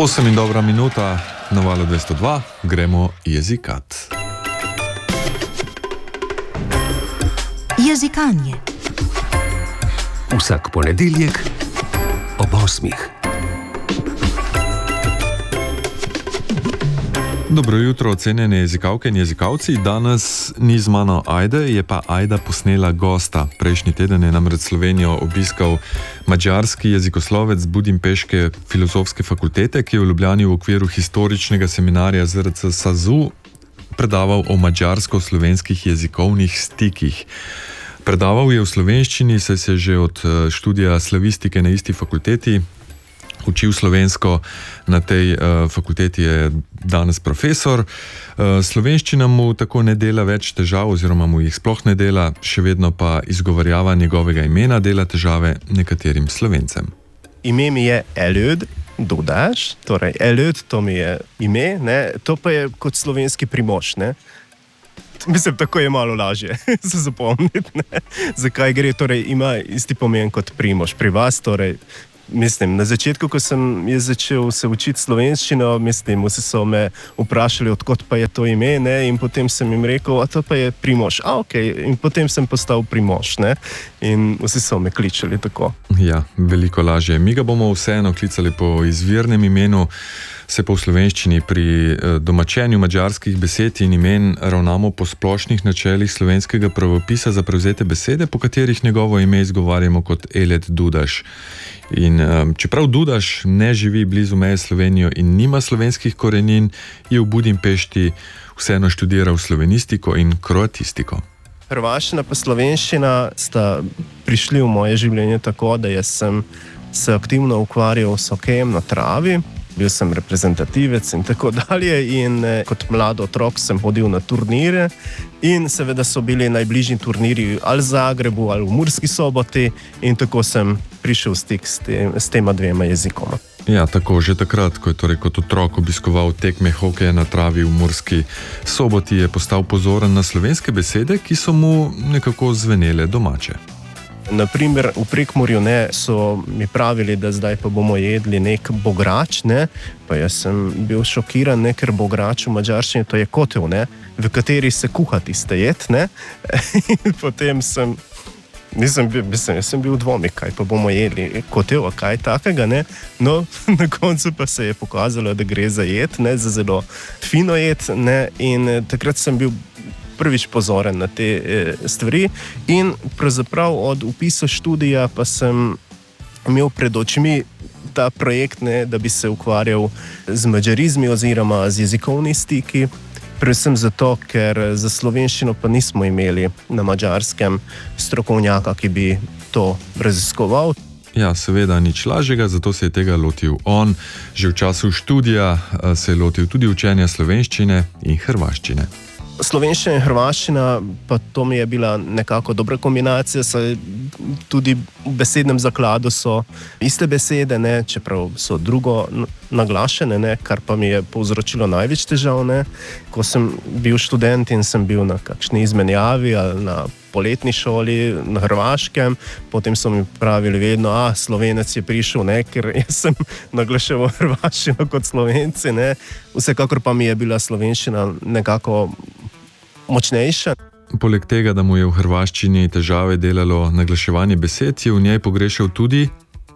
8 in dobra minuta na valu 202, gremo jezikat. Jezikanje. Vsak ponedeljek ob 8. Dobro jutro, cenjene jezikalke in jezikalci. Danes ni z mano Ajde, je pa Ajda posnela gosta. Prejšnji teden je namreč Slovenijo obiskal madžarski jezikoslovec Budimpeške filozofske fakultete, ki je v Ljubljani v okviru historičnega seminarja ZRC SAZU predaval o madžarsko-slovenskih jezikovnih stikih. Predaval je v slovenščini, saj se že od študija slavistike na isti fakulteti učil slovensko. Na tej fakulteti je danes profesor. Slovenščina mu tako ne dela več težav, oziroma mu jih sploh ne dela, še vedno pa izgovarjava njegovega imena dela težave nekaterim Slovencem. Ime mi je Elöd Dudas, torej Elöd, to mi je ime, ne? To pa je kot slovenski Primož, ne? Mislim, tako je malo lažje se zapomniti, ne? Zakaj gre, torej ima isti pomen kot Primož pri vas, torej mislim, na začetku, ko sem začel se učiti slovenščino, mislim, vsi so me vprašali, odkot pa je to ime, ne? In potem sem jim rekel, a to pa je Primož. Okay. In potem sem postal Primož, ne? In vsi so me kličali tako. Ja, veliko lažje. Mi ga bomo vseeno klicali po izvirnem imenu, se pa v slovenščini pri domačenju madžarskih besed in imen ravnamo po splošnih načelih slovenskega pravopisa za prevzete besede, po katerih njegovo ime izgovarjamo kot Elöd Dudas. In čeprav Dudas ne živi blizu meje Slovenijo in nima slovenskih korenin, je v Budimpešti vseeno študiral slovenistiko in kroatistiko. Hrvaščina pa slovenščina sta prišli v moje življenje tako, da jaz sem se aktivno ukvarjal s hokejem na travi, bil sem reprezentativec in tako dalje, in kot mlad otrok sem hodil na turnire in seveda so bili najbližji turniri ali v Zagrebu ali v Murski Soboti, in tako sem prišel v stik s tema dvema jezikoma. Ja, tako, že takrat, ko je torej kot otrok obiskoval tekme hokeja na travi v Murski Soboti, je postal pozoren na slovenske besede, ki so mu nekako zvenele domače. Naprimer, v Prekmurju so mi pravili, da zdaj pa bomo jedli nek bograč, ne? Pa jaz sem bil šokiran, ne? Ker bograč v madžarščini to je kotel, ne? V kateri se kuha tiste jed, ne? In potem sem bil v dvomi, kaj pa bomo jedli, kotel, kaj takega, ne? No, na koncu pa se je pokazalo, da gre za jed, ne? Za zelo fino jed, ne? In takrat sem bil prvič pozoren na te stvari, in pravzaprav od vpisa študija pa sem imel pred očmi ta projekt, ne, da bi se ukvarjal z madžarizmi oziroma z jezikovni stiki, predvsem zato, ker za slovenščino pa nismo imeli na madžarskem strokovnjaka, ki bi to raziskoval. Ja, seveda nič lažjega, zato se je tega lotil on. Že v času študija se je lotil tudi učenja slovenščine in hrvaščine. Slovenščina in hrvaščina, pa to mi je bila nekako dobra kombinacija, saj tudi v besednem zakladu so iste besede, ne, čeprav so drugo naglašene, ne, kar pa mi je povzročilo največ težav, ne. Ko sem bil študent in sem bil na kakšni izmenjavi ali na poletni šoli na Hrvaškem, potem so mi pravili vedno, Slovenec je prišel, ne, ker jaz sem naglaševal hrvaščino kot Slovenci, ne. Vsekakor pa mi je bila slovenščina nekako močnejša. Poleg tega, da mu je v hrvaščini težave delalo naglaševanje besed, je v njej pogrešal tudi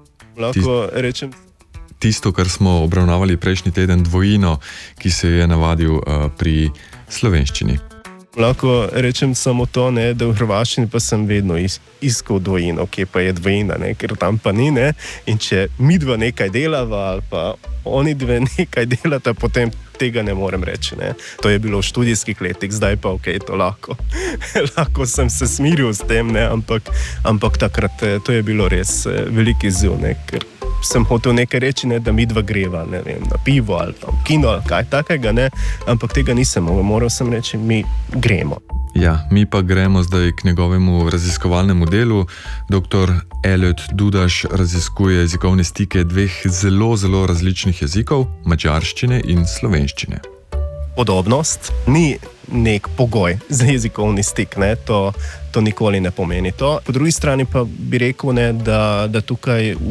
tisto, kar smo obravnavali prejšnji teden, dvojino, ki se je navadil pri slovenščini. Lahko rečem samo to, ne, da v hrvaščini pa sem vedno iskal dvojino, kje pa je dvojina, ne, ker tam pa ni, ne. In če mi dva nekaj delava ali pa oni dve nekaj delata, potem tega ne morem reči, ne. To je bilo v študijskih letih, zdaj pa to lahko. Lahko sem se smiril s tem, ne, ampak takrat to je bilo res veliki izziv, ne, ker sem hotel nekaj reči, ne, da mi dva greva, ne vem, na pivo ali pa v kino ali kaj takega, ne, ampak tega nisem mogel, moral sem reči, mi gremo. Ja, mi pa gremo zdaj k njegovemu raziskovalnemu delu. Dr. Elöd Dudas raziskuje jezikovne stike dveh zelo, zelo različnih jezikov, madžarščine in slovenščine. Podobnost ni nek pogoj za jezikovni stik, ne? To nikoli ne pomeni to. Po drugi strani pa bi rekel, ne, da tukaj v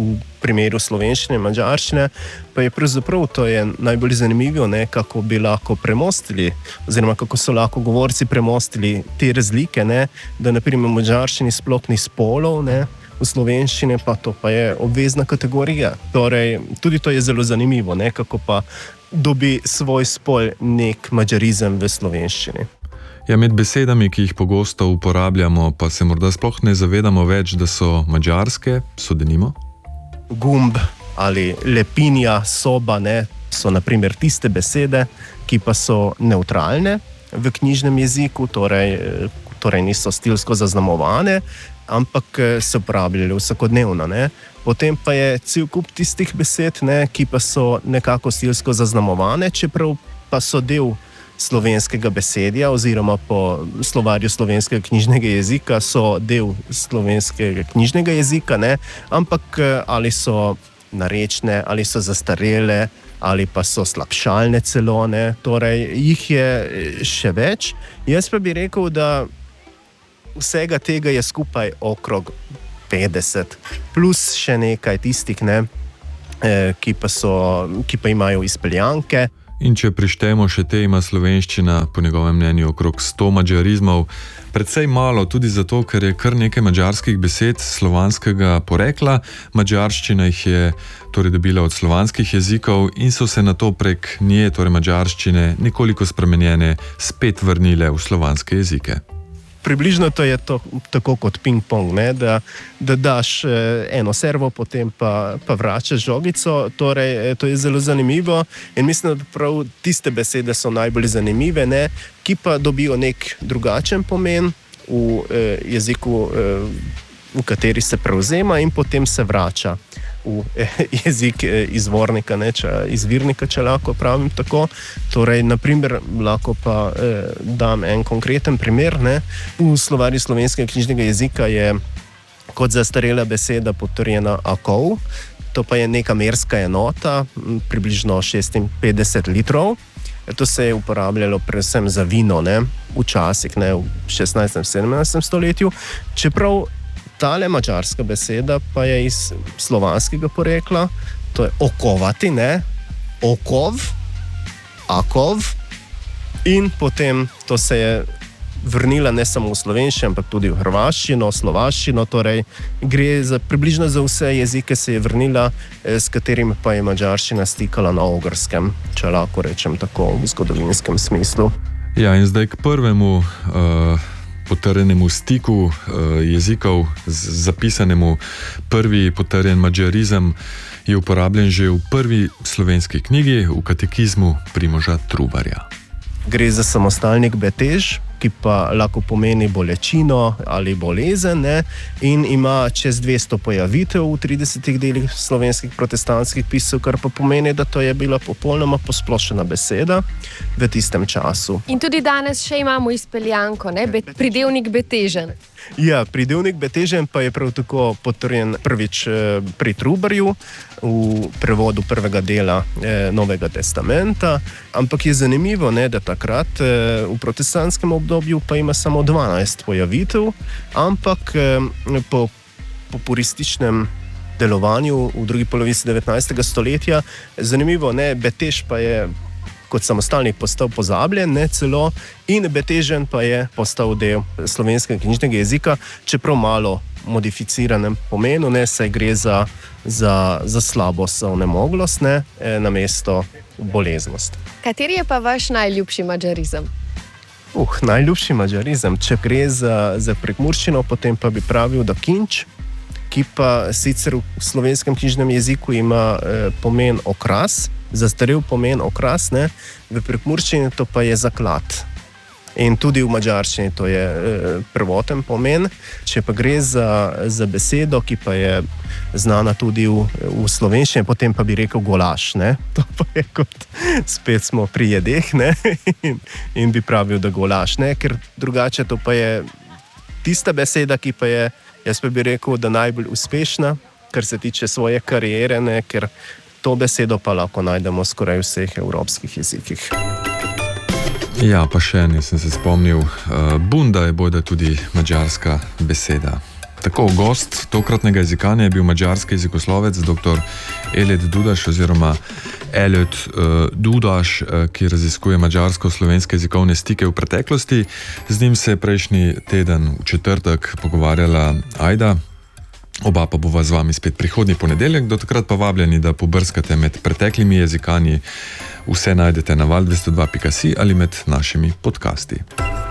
primeru slovenščine in madžarščine, pa je pravzaprav to je najbolj zanimivo, ne, kako bi lahko premostili, oziroma kako so lahko govorci premostili te razlike, ne, da naprimer v madžarščini sploh ni spolov, ne, v slovenščini pa to pa je obvezna kategorija. Torej, tudi to je zelo zanimivo, ne, kako pa dobi svoj spol nek madžarizem v slovenščini. Ja, med besedami, ki jih pogosto uporabljamo, pa se morda sploh ne zavedamo več, da so madžarske, so denimo? Gumb ali lepinja, soba, ne, so naprimer tiste besede, ki pa so nevtralne v knjižnem jeziku, torej niso stilsko zaznamovane, ampak se uporabljajo vsakodnevno. Ne. Potem pa je cel kup tistih besed, ne, ki pa so nekako stilsko zaznamovane, čeprav pa so del slovenskega besedja, oziroma po slovarju slovenskega knjižnega jezika so del slovenskega knjižnega jezika, ne, ampak ali so narečne, ali so zastarele, ali pa so slabšalne celo, ne, torej jih je še več. Jaz pa bi rekel, da vsega tega je skupaj okrog 50, plus še nekaj tistih, ne, ki pa imajo izpeljanke. In če prištejemo še te, ima slovenščina po njegovem mnenju okrog 100 madžarizmov, precej malo tudi zato, ker je kar nekaj madžarskih besed slovanskega porekla. Madžarščina jih je torej dobila od slovanskih jezikov in so se nato prek nje, torej madžarščine, nekoliko spremenjene, spet vrnile v slovanske jezike. Približno to je to, tako kot ping-pong, ne, da daš eno servo, potem pa vračaš žogico. Torej, to je zelo zanimivo in mislim, da prav tiste besede so najbolj zanimive, ne, ki pa dobijo nek drugačen pomen v jeziku, v kateri se prevzema in potem se vrača v jezik izvornika, ne, izvirnika, če lahko pravim tako. Torej, naprimer, lahko pa dam en konkreten primer. Ne. V slovarju slovenskega knjižnega jezika je kot zastarela beseda potrjena akov, to pa je neka merska enota, približno 56 litrov. To se je uporabljalo predvsem za vino, ne, včasih, ne, v 16. 17. stoletju, čeprav tale madžarska beseda pa je iz slovanskega porekla, to je okovati, ne, okov, akov, in potem to se je vrnila ne samo v slovenščino, ampak tudi v hrvaščino, slovaščino, torej gre približno za vse jezike se je vrnila, s katerimi pa je madžarščina stikala na ogrskem, če lahko rečem tako v zgodovinskem smislu. Ja, in zdaj k prvemu potrjenemu stiku jezikov, zapisanemu prvi potrjen madžarizem, je uporabljen že v prvi slovenski knjigi, v katekizmu Primoža Trubarja. Gre za samostalnik betež, ki pa lahko pomeni bolečino ali bolezen, ne, in ima čez 200 pojavitev v 30 delih slovenskih protestantskih pisov, kar pa pomeni, da to je bila popolnoma posplošena beseda v tistem času. In tudi danes še imamo izpeljanko, ne, pridevnik betežen. Ja, pridevnik betežen pa je prav tako potrjen prvič pri Trubarju v prevodu prvega dela Novega testamenta, ampak je zanimivo, ne, da takrat v protestantskem obdobju pa ima samo 12 pojavitev, ampak po purističnem delovanju v drugi polovici 19. stoletja, zanimivo, ne, betež pa je kot samostalnik postal pozabljen, ne, celo, in betežen pa je postal del slovenskega knjižnega jezika, čeprav malo modificiranem pomenu, ne, saj gre za slabost, za onemoglost, ne, namesto boleznost. Kateri je pa vaš najljubši madžarizem? Najljubši madžarizem, če gre za prekmurščino, potem pa bi pravil, da kinč, ki pa sicer v slovenskem knjižnem jeziku ima pomen okras, zastarel pomen okras, ne, v prekmurščini to pa je zaklad. In tudi v madžarščini to je prvoten pomen. Če pa gre za besedo, ki pa je znana tudi v slovenščini, potem pa bi rekel golaš, ne. To pa je kot, spet smo pri jedeh, ne, in bi pravil, da golaš, ne, ker drugače to pa je tista beseda, ki pa je, jaz pa bi rekel, da najbolj uspešna, kar se tiče svoje kariere, ne, ker to besedo pa lahko najdemo skoraj v vseh evropskih jezikih. Ja, pa še ne sem se spomnil, bunda je bojda tudi madžarska beseda. Tako, gost tokratnega jezikanja je bil madžarski jezikoslovec dr. Eled Dudaš oziroma Eled Dudaš, ki raziskuje madžarsko-slovenske jezikovne stike v preteklosti. Z njim se je prejšnji teden v četrtek pogovarjala Ajda. Oba pa bova z vami spet prihodnji ponedeljek, do takrat pa vabljeni, da pobrskate med preteklimi jezikanji. Vse najdete na val202.si ali med našimi podcasti.